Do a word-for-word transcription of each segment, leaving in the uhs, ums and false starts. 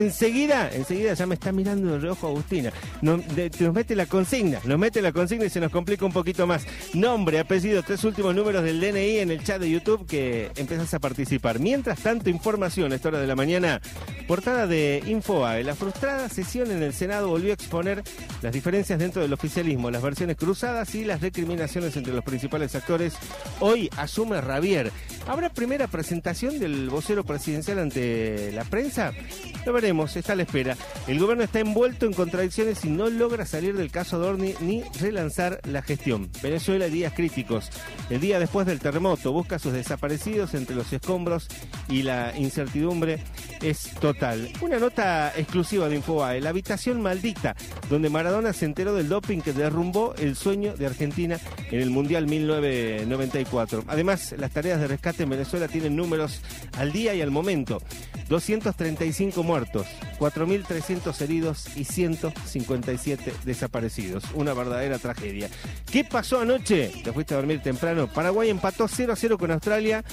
Enseguida, enseguida ya me está mirando de reojo Agustina. Nos, de, nos mete la consigna, nos mete la consigna y se nos complica un poquito más. Nombre, apellido, tres últimos números del D N I en el chat de YouTube que empiezas a participar. Mientras tanto, información a esta hora de la mañana. Portada de Infobae. La frustrada sesión en el Senado volvió a exponer las diferencias dentro del oficialismo, las versiones cruzadas y las recriminaciones entre los principales actores. Hoy asume Ravier. ¿Habrá primera presentación del vocero presidencial ante la prensa? Lo veremos, está a la espera. El gobierno está envuelto en contradicciones y no logra salir del caso Adorni ni relanzar la gestión. Venezuela, días críticos. El día después del terremoto busca a sus desaparecidos entre los escombros y la incertidumbre es total. Una nota exclusiva de Infobae, la habitación maldita, donde Maradona se enteró del doping que derrumbó el sueño de Argentina en el Mundial mil novecientos noventa y cuatro. Además, las tareas de rescate en Venezuela tienen números al día y al momento. doscientos treinta y cinco muertos, cuatro mil trescientos heridos y ciento cincuenta y siete desaparecidos. Una verdadera tragedia. ¿Qué pasó anoche? Te fuiste a dormir temprano. Paraguay empató cero a cero con Australia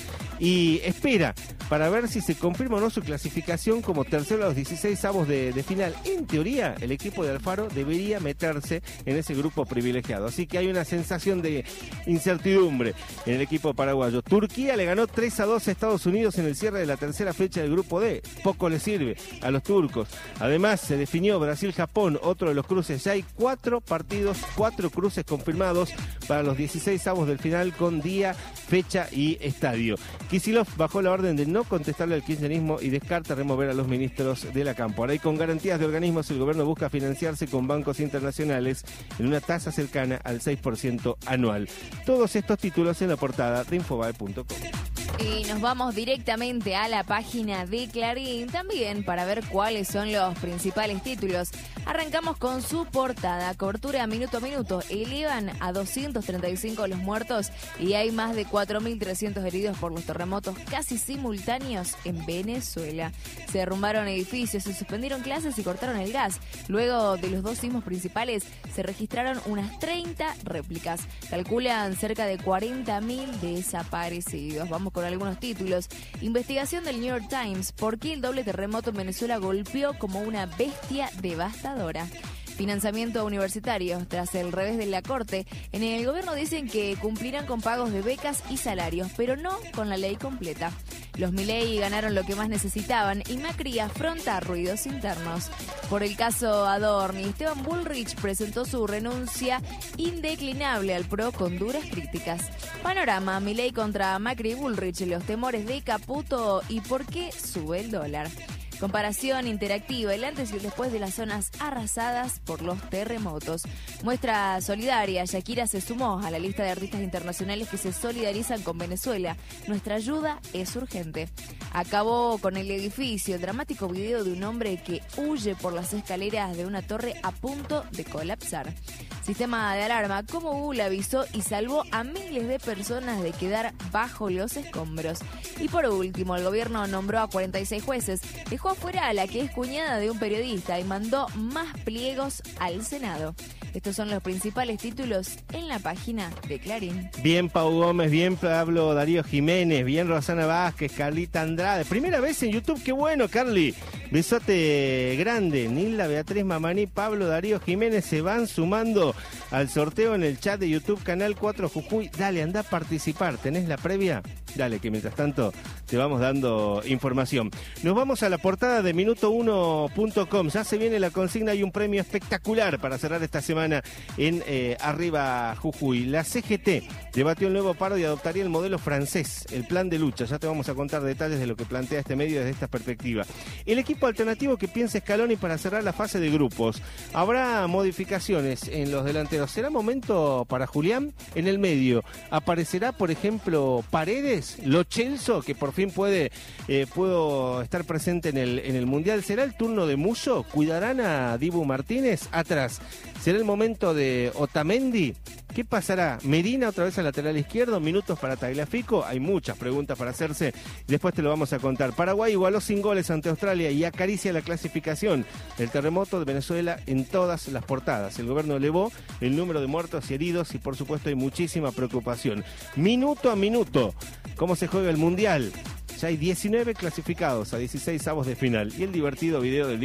y espera para ver si se confirma o no su clasificación como tercero a los dieciséis avos de, de final. En teoría, el equipo de Alfaro debería meterse en ese grupo privilegiado. Así que hay una sensación de incertidumbre en el equipo paraguayo. Turquía le ganó tres a dos a Estados Unidos en el cierre de la tercera fecha del grupo D. Poco le sirve a los turcos. Además, se definió Brasil-Japón, otro de los cruces. Ya hay cuatro partidos, cuatro cruces confirmados para los dieciséis avos del final con día, fecha y estadio. Kicillof bajó la orden de no contestarle al kirchnerismo y descarta remover a los ministros de la Campo. Ahora, y con garantías de organismos, el gobierno busca financiarse con bancos internacionales en una tasa cercana al seis por ciento anual. Todos estos títulos en la portada de Infobae punto com. Y nos vamos directamente a la página de Clarín también para ver cuáles son los principales títulos. Arrancamos con su portada, cobertura minuto a minuto. Elevan a doscientos treinta y cinco los muertos y hay más de cuatro mil trescientos heridos por los terremotos casi simultáneos en Venezuela. Se derrumbaron edificios, se suspendieron clases y cortaron el gas. Luego de los dos sismos principales se registraron unas treinta réplicas. Calculan cerca de cuarenta mil desaparecidos. Vamos con algunos títulos. Investigación del New York Times. ¿Por qué el doble terremoto en Venezuela golpeó como una bestia devastadora? Financiamiento universitario. Tras el revés de la Corte, en el gobierno dicen que cumplirán con pagos de becas y salarios, pero no con la ley completa. Los Milei ganaron lo que más necesitaban y Macri afronta ruidos internos. Por el caso Adorni, Esteban Bullrich presentó su renuncia indeclinable al PRO con duras críticas. Panorama, Milei contra Macri y Bullrich, los temores de Caputo y por qué sube el dólar. Comparación interactiva, el antes y el después de las zonas arrasadas por los terremotos. Muestra solidaria, Shakira se sumó a la lista de artistas internacionales que se solidarizan con Venezuela. Nuestra ayuda es urgente. Acabó con el edificio, el dramático video de un hombre que huye por las escaleras de una torre a punto de colapsar. Sistema de alarma, como Google avisó y salvó a miles de personas de quedar bajo los escombros. Y por último, el gobierno nombró a cuarenta y seis jueces, dejó afuera a la que es cuñada de un periodista y mandó más pliegos al Senado. Estos son los principales títulos en la página de Clarín. Bien Pau Gómez, bien Pablo Darío Jiménez, bien Rosana Vázquez, Carlita Andrade. Primera vez en YouTube, qué bueno, Carly. Besote grande. Nilda, Beatriz Mamani, Pablo Darío Jiménez se van sumando al sorteo en el chat de YouTube, Canal cuatro Jujuy. Dale, anda a participar. ¿Tenés la previa? Dale, que mientras tanto te vamos dando información. Nos vamos a la portada de minuto uno punto com. Ya se viene la consigna y un premio espectacular para cerrar esta semana en eh, Arriba Jujuy. La C G T debatió el nuevo paro y adoptaría el modelo francés, el plan de lucha. Ya te vamos a contar detalles de lo que plantea este medio desde esta perspectiva. El equipo alternativo que piensa Scaloni para cerrar la fase de grupos. Habrá modificaciones en los delanteros. ¿Será momento para Julián? En el medio aparecerá, por ejemplo, Paredes, Lo Celso, que por fin puede eh, puedo estar presente en el, en el Mundial. ¿Será el turno de Musso? ¿Cuidarán a Dibu Martínez? Atrás, ¿será el momento de Otamendi? ¿Qué pasará? Medina otra vez al lateral izquierdo, minutos para Tagliafico. Hay muchas preguntas para hacerse, después te lo vamos a contar. Paraguay igualó sin goles ante Australia y acaricia la clasificación. El terremoto de Venezuela en todas las portadas. El gobierno elevó el número de muertos y heridos y por supuesto hay muchísima preocupación. Minuto a minuto, ¿cómo se juega el Mundial? Ya hay diecinueve clasificados a dieciséis avos de final y el divertido video del